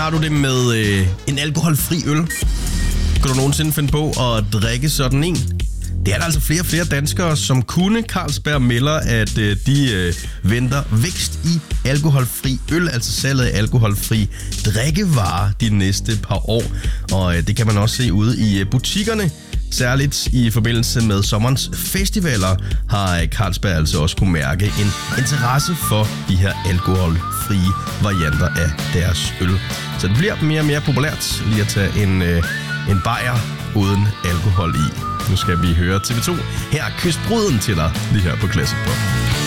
har du det med en alkoholfri øl? Kan du nogensinde finde på at drikke sådan en? Det er der altså flere og flere danskere, som kunne. Carlsberg melder, at de venter vækst i alkoholfri øl, altså salget af alkoholfri drikkevarer de næste par år. Og det kan man også se ude i butikkerne. Særligt i forbindelse med sommerens festivaler har Carlsberg altså også kunne mærke en interesse for de her alkoholfrie varianter af deres øl. Så det bliver mere og mere populært lige at tage en bajer uden alkohol i. Nu skal vi høre TV2. Her er Kys bruden til dig lige her på Classic Pop.